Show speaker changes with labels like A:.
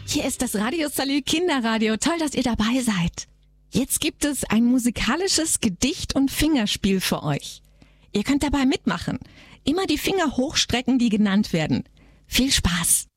A: Hier ist das Radio Salü Kinderradio. Toll, dass ihr dabei seid. Jetzt gibt es ein musikalisches Gedicht- und Fingerspiel für euch. Ihr könnt dabei mitmachen. Immer die Finger hochstrecken, die genannt werden. Viel Spaß!